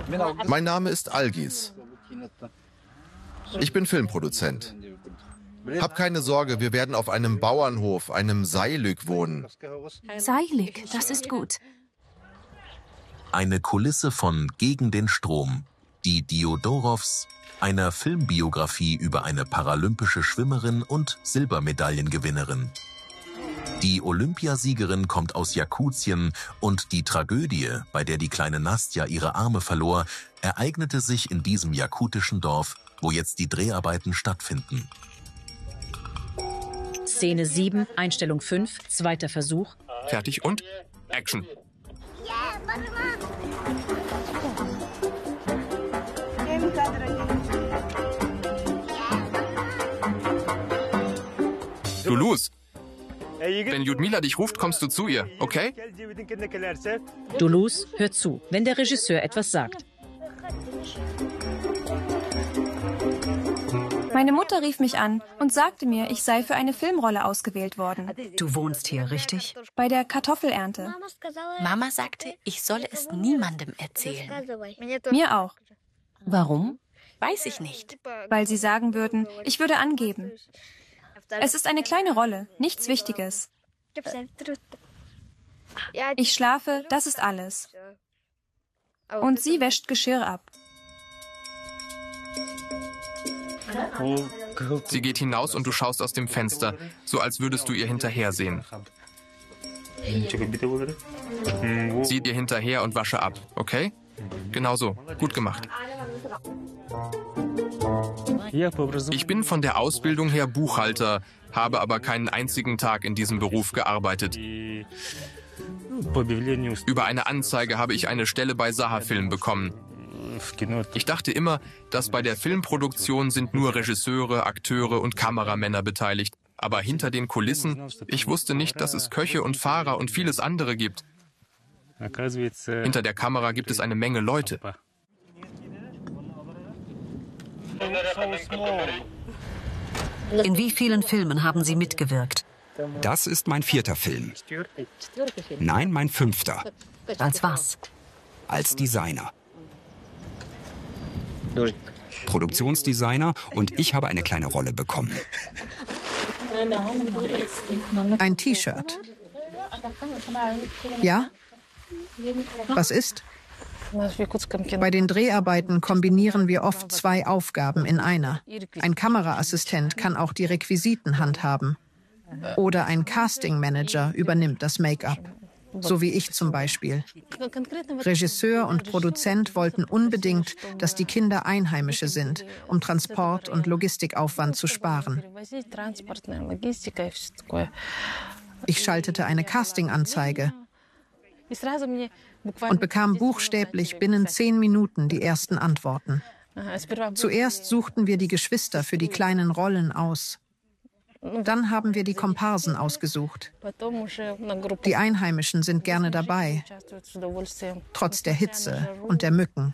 Mein Name ist Algis. Ich bin Filmproduzent. Hab keine Sorge, wir werden auf einem Bauernhof, einem Seilik, wohnen. Seilik, das ist gut. Eine Kulisse von Gegen den Strom, die Diodorows, einer Filmbiografie über eine paralympische Schwimmerin und Silbermedaillengewinnerin. Die Olympiasiegerin kommt aus Jakutien und die Tragödie, bei der die kleine Nastja ihre Arme verlor, ereignete sich in diesem jakutischen Dorf, wo jetzt die Dreharbeiten stattfinden. Szene 7, Einstellung 5, zweiter Versuch. Fertig und Action. Du Luz, wenn Ljudmila dich ruft, kommst du zu ihr, okay? Du Luz, hör zu, wenn der Regisseur etwas sagt. Meine Mutter rief mich an und sagte mir, ich sei für eine Filmrolle ausgewählt worden. Du wohnst hier, richtig? Bei der Kartoffelernte. Mama sagte, ich solle es niemandem erzählen. Mir auch. Warum? Weiß ich nicht. Weil sie sagen würden, ich würde angeben. Es ist eine kleine Rolle, nichts Wichtiges. Ich schlafe, das ist alles. Und sie wäscht Geschirr ab. Sie geht hinaus und du schaust aus dem Fenster, so als würdest du ihr hinterhersehen. Sieh dir hinterher und wasche ab, okay? Genau so, gut gemacht. Ich bin von der Ausbildung her Buchhalter, habe aber keinen einzigen Tag in diesem Beruf gearbeitet. Über eine Anzeige habe ich eine Stelle bei Saha-Film bekommen. Ich dachte immer, dass bei der Filmproduktion sind nur Regisseure, Akteure und Kameramänner beteiligt. Aber hinter den Kulissen, ich wusste nicht, dass es Köche und Fahrer und vieles andere gibt. Hinter der Kamera gibt es eine Menge Leute. In wie vielen Filmen haben Sie mitgewirkt? Das ist mein 4. Film. Nein, mein 5. Als was? Als Designer. Produktionsdesigner, und ich habe eine kleine Rolle bekommen. Ein T-Shirt. Ja? Was ist? Bei den Dreharbeiten kombinieren wir oft 2 Aufgaben in einer. Ein Kameraassistent kann auch die Requisiten handhaben. Oder ein Casting-Manager übernimmt das Make-up. So wie ich zum Beispiel. Regisseur und Produzent wollten unbedingt, dass die Kinder Einheimische sind, um Transport- und Logistikaufwand zu sparen. Ich schaltete eine Casting-Anzeige und bekam buchstäblich binnen 10 Minuten die ersten Antworten. Zuerst suchten wir die Geschwister für die kleinen Rollen aus. Dann haben wir die Komparsen ausgesucht. Die Einheimischen sind gerne dabei, trotz der Hitze und der Mücken.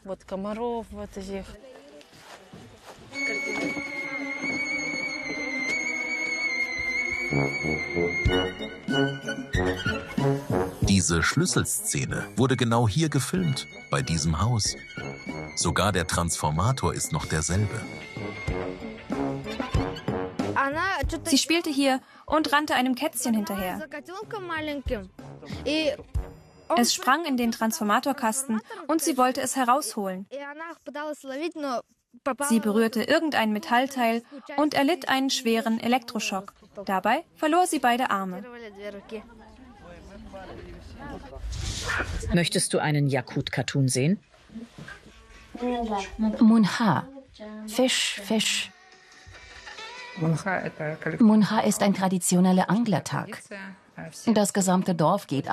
Diese Schlüsselszene wurde genau hier gefilmt, bei diesem Haus. Sogar der Transformator ist noch derselbe. Sie spielte hier und rannte einem Kätzchen hinterher. Es sprang in den Transformatorkasten und sie wollte es herausholen. Sie berührte irgendein Metallteil und erlitt einen schweren Elektroschock. Dabei verlor sie beide Arme. Möchtest du einen Jakut-Cartoon sehen? Munha. Fisch, Fisch. Munha ist ein traditioneller Anglertag. Das gesamte Dorf geht